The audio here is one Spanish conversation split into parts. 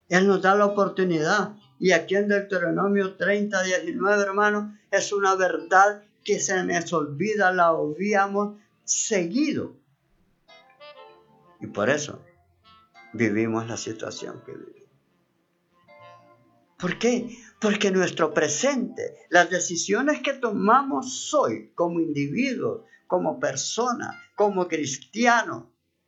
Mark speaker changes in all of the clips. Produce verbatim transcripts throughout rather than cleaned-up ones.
Speaker 1: Él nos da la oportunidad. Y aquí en Deuteronomio treinta, diecinueve, hermanos, es una verdad que se nos olvida, la obviamos seguido. Y por eso vivimos la situación que vivimos. ¿Por qué? Porque nuestro presente, las decisiones que tomamos hoy como individuos, como personas, como cristianos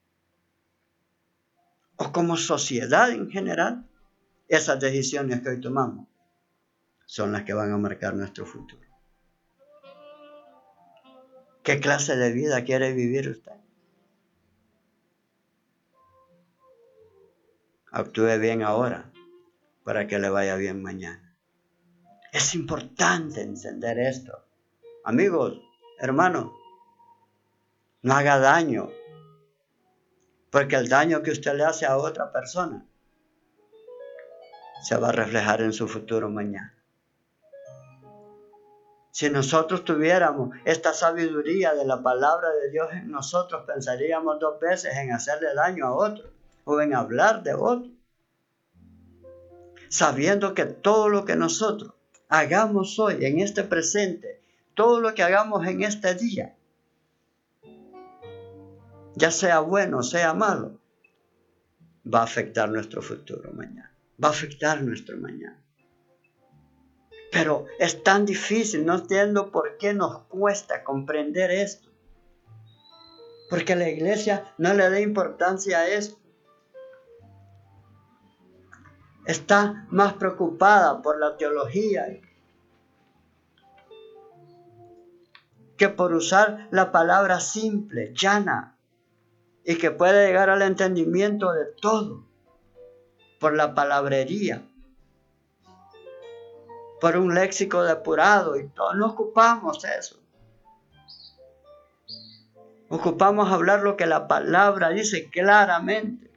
Speaker 1: o como sociedad en general, esas decisiones que hoy tomamos son las que van a marcar nuestro futuro. ¿Qué clase de vida quiere vivir usted? Actúe bien ahora para que le vaya bien mañana. Es importante entender esto. Amigos, hermanos, no haga daño, porque el daño que usted le hace a otra persona se va a reflejar en su futuro mañana. Si nosotros tuviéramos esta sabiduría de la palabra de Dios en nosotros, pensaríamos dos veces en hacerle daño a otro o en hablar de otro. Sabiendo que todo lo que nosotros hagamos hoy, en este presente, todo lo que hagamos en este día, ya sea bueno, sea malo, va a afectar nuestro futuro mañana. Va a afectar nuestro mañana. Pero es tan difícil, no entiendo por qué nos cuesta comprender esto. Porque la iglesia no le da importancia a esto. Está más preocupada por la teología que por usar la palabra simple, llana, y que puede llegar al entendimiento de todo, por la palabrería, por un léxico depurado y todo. No ocupamos eso. Ocupamos hablar lo que la palabra dice claramente.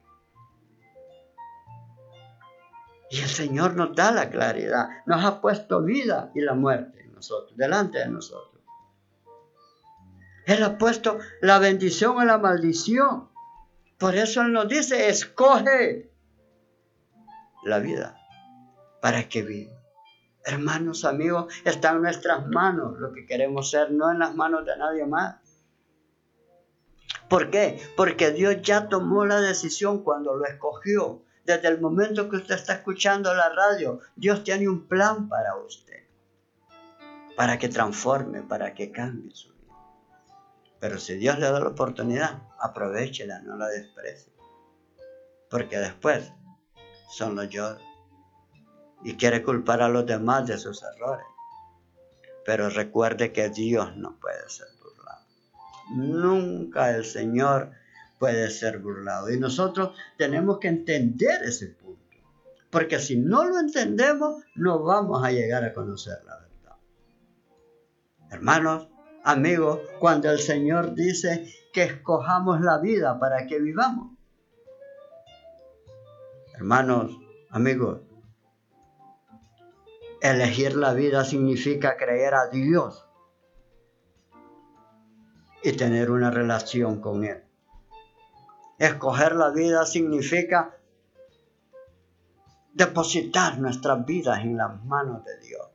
Speaker 1: Y el Señor nos da la claridad. Nos ha puesto vida y la muerte en nosotros, delante de nosotros. Él ha puesto la bendición o la maldición. Por eso Él nos dice, escoge la vida para que viva. Hermanos, amigos, está en nuestras manos lo que queremos ser, no en las manos de nadie más. ¿Por qué? Porque Dios ya tomó la decisión cuando lo escogió. Desde el momento que usted está escuchando la radio, Dios tiene un plan para usted. Para que transforme, para que cambie su vida. Pero si Dios le da la oportunidad, aprovéchela, no la desprecie. Porque después son los lloros. Y quiere culpar a los demás de sus errores. Pero recuerde que Dios no puede ser burlado. Nunca el Señor puede ser burlado. Y nosotros tenemos que entender ese punto. Porque si no lo entendemos, no vamos a llegar a conocer la verdad. Hermanos, amigos, cuando el Señor dice que escojamos la vida para que vivamos. Hermanos, amigos, elegir la vida significa creer a Dios y tener una relación con Él. Escoger la vida significa depositar nuestras vidas en las manos de Dios.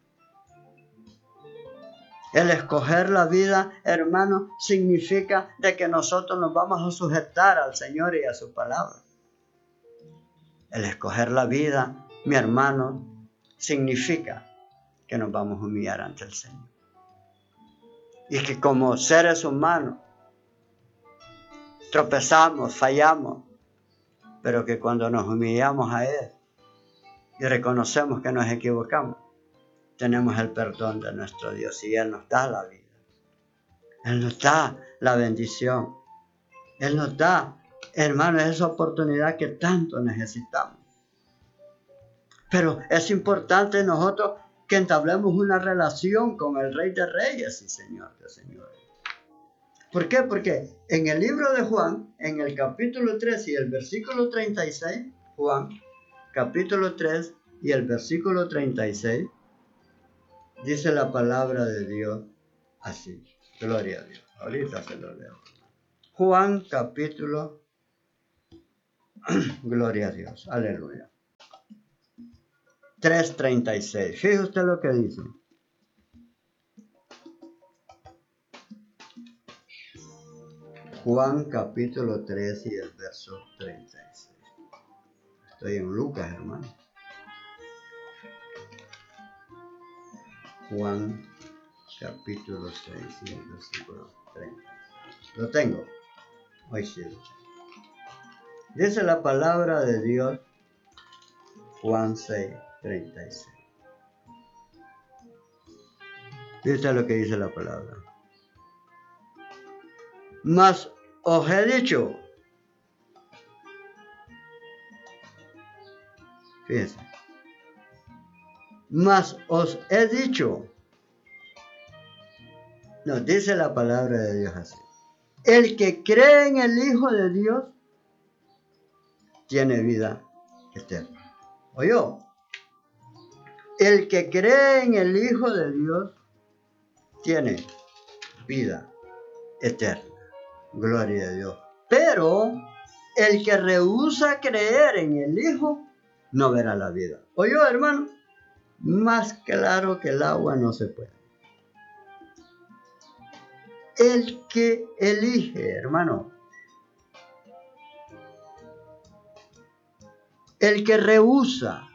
Speaker 1: El escoger la vida, hermano, significa de que nosotros nos vamos a sujetar al Señor y a su palabra. El escoger la vida, mi hermano, significa que nos vamos a humillar ante el Señor. Y que como seres humanos tropezamos, fallamos, pero que cuando nos humillamos a Él y reconocemos que nos equivocamos, tenemos el perdón de nuestro Dios y Él nos da la vida. Él nos da la bendición. Él nos da, hermanos, esa oportunidad que tanto necesitamos. Pero es importante nosotros que entablemos una relación con el Rey de Reyes y Señor de Señores. ¿Por qué? Porque en el libro de Juan, en el capítulo tres y el versículo treinta y seis, Juan, capítulo tres y el versículo treinta y seis, dice la palabra de Dios así. Gloria a Dios. Ahorita se lo leo. Juan capítulo, gloria a Dios, aleluya. tres treinta y seis. Fíjese usted lo que dice. Juan capítulo tres y el verso treinta y seis. Estoy en Lucas, hermano. Juan capítulo seis y el versículo treinta y seis. Lo tengo. Hoy sí. Dice la palabra de Dios, Juan seis, treinta y seis. Dice lo que dice la palabra. Mas os he dicho. Fíjense. Mas os he dicho. No, dice la palabra de Dios así. El que cree en el Hijo de Dios tiene vida eterna. ¿Oyó? El que cree en el Hijo de Dios tiene vida eterna. Gloria a Dios. Pero el que rehúsa creer en el Hijo no verá la vida. ¿Oyó, hermano? Más claro que el agua no se puede. El que elige, hermano. El que rehúsa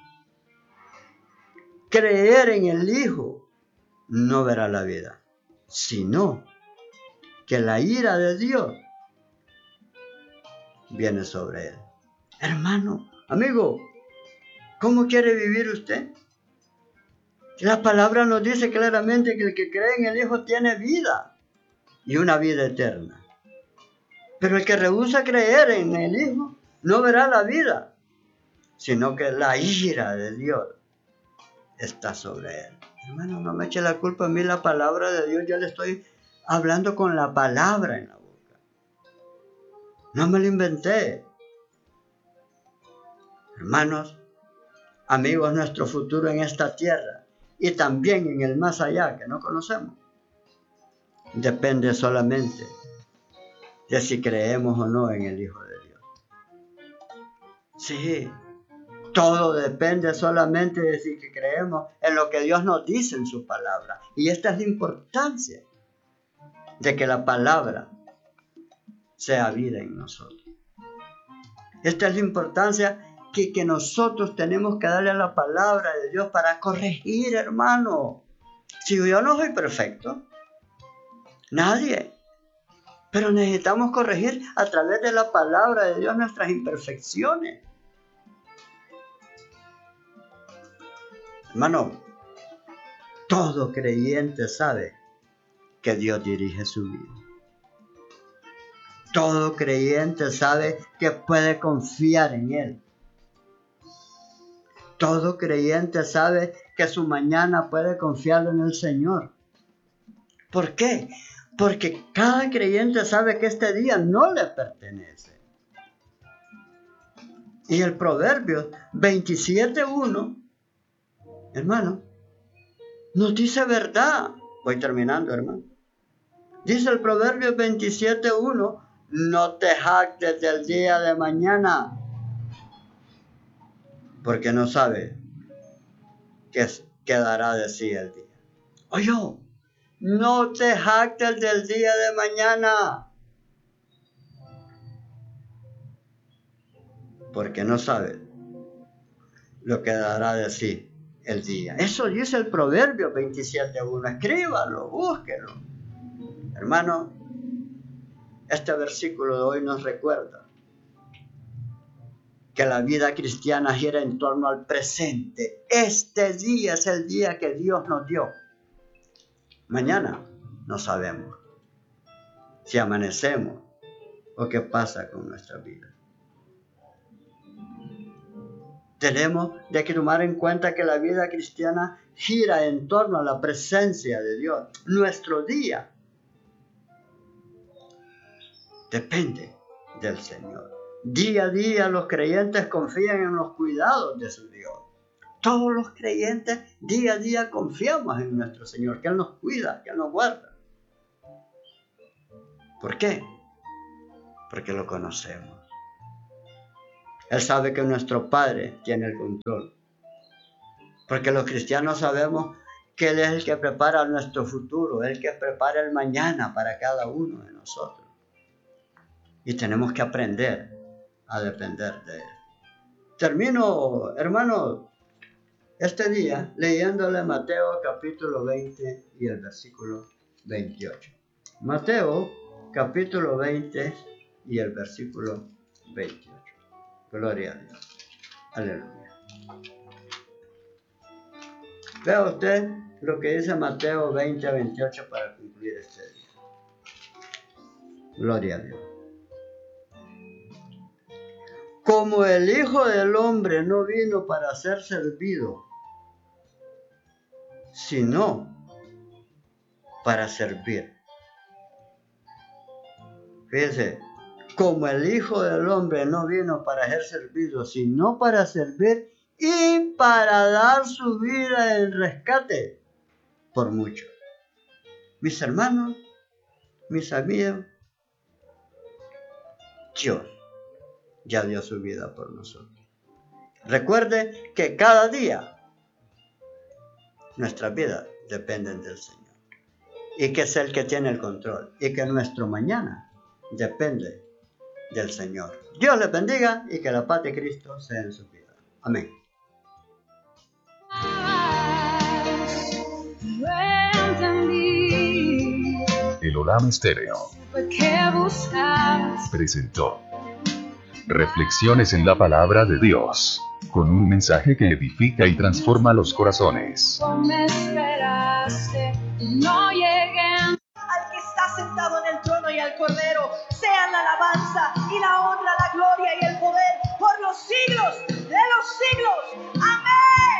Speaker 1: creer en el Hijo no verá la vida, sino que la ira de Dios viene sobre él. Hermano, amigo, ¿cómo quiere vivir usted? La palabra nos dice claramente que el que cree en el Hijo tiene vida y una vida eterna. Pero el que rehúsa creer en el Hijo no verá la vida, sino que la ira de Dios está sobre él. Hermano, no me eche la culpa a mí, la palabra de Dios. Yo le estoy hablando con la palabra en la boca. No me lo inventé. Hermanos, amigos, nuestro futuro en esta tierra y también en el más allá que no conocemos, depende solamente de si creemos o no en el Hijo de Dios. Sí, todo depende solamente de si creemos en lo que Dios nos dice en su palabra. Y esta es la importancia de que la palabra sea vida en nosotros. Esta es la importancia que, que nosotros tenemos que darle a la palabra de Dios para corregir, hermano. Si yo no soy perfecto, nadie. Pero necesitamos corregir a través de la palabra de Dios nuestras imperfecciones. Hermano, todo creyente sabe que Dios dirige su vida. Todo creyente sabe que puede confiar en Él. Todo creyente sabe que su mañana puede confiar en el Señor. ¿Por qué? Porque cada creyente sabe que este día no le pertenece. Y el Proverbio veintisiete uno, hermano, nos dice verdad. Voy terminando, hermano. Dice el Proverbio veintisiete uno, no te jactes del día de mañana, porque no sabes qué quedará de sí el día. Oye, no te jactes del día de mañana, porque no sabes lo que dará de sí el día. Eso dice el Proverbio veintisiete uno. Escríbalo, búsquelo. Hermano, este versículo de hoy nos recuerda que la vida cristiana gira en torno al presente. Este día es el día que Dios nos dio. Mañana no sabemos si amanecemos o qué pasa con nuestra vida. Tenemos de que tomar en cuenta que la vida cristiana gira en torno a la presencia de Dios. Nuestro día depende del Señor. Día a día los creyentes confían en los cuidados de su Dios. Todos los creyentes día a día confiamos en nuestro Señor, que Él nos cuida, que Él nos guarda. ¿Por qué? Porque lo conocemos. Él sabe que nuestro Padre tiene el control Porque los cristianos sabemos que Él es el que prepara nuestro futuro, el que prepara el mañana para cada uno de nosotros. Y tenemos que aprender a depender de Él. Termino, hermanos, este día leyéndole Mateo capítulo veinte y el versículo veintiocho. Mateo capítulo veinte y el versículo veintiocho. Gloria a Dios. Aleluya. Vea usted lo que dice Mateo veinte a veintiocho para concluir este día. Gloria a Dios. Como el Hijo del Hombre no vino para ser servido, sino para servir. Fíjese, como el Hijo del Hombre no vino para ser servido, sino para servir y para dar su vida en rescate por muchos. Mis hermanos, mis amigos, Dios ya dio su vida por nosotros. Recuerde que cada día nuestras vidas dependen del Señor y que es Él que tiene el control y que nuestro mañana depende del Señor. Dios les bendiga y que la paz de Cristo sea en su vida. Amén.
Speaker 2: El Olam Estéreo presentó Reflexiones en la Palabra de Dios, con un mensaje que edifica y transforma los corazones.
Speaker 3: Me esperaste, no lleguen. Al que está sentado en el trono y al Cordero, sean la alabanza y la honra, la gloria y el poder por los siglos de los siglos.